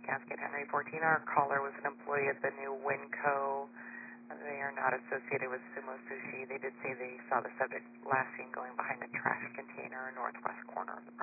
Cascade Henry 14. Our caller was an employee at the new Winco. They are not associated with Sumo Sushi. They did say they saw the subject last seen going behind a trash container in northwest corner of the